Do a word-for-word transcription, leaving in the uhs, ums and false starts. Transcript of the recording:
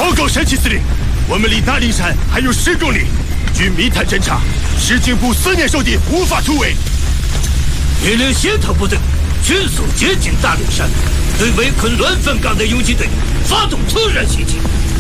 报告山崎司令，我们离大陵山还有十公里，据密探侦查，石井部思念受敌，无法突围。 命令协同部队迅速接近大陵山，对围困乱坟岗的游击队发动突然袭击。